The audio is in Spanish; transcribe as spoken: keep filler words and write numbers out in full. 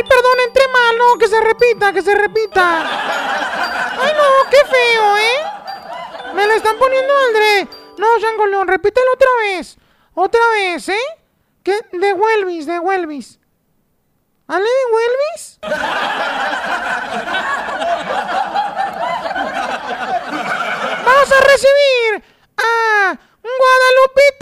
perdón, entré mal, no, que se repita, que se repita. Ay, no, qué feo, ¿eh? Me la están poniendo André. No, Chango León, repítelo otra vez. Otra vez, ¿eh? ¿Qué? De Welvis, de Welvis. ¿Ale de Welvis? Vamos a recibir a Guadalupita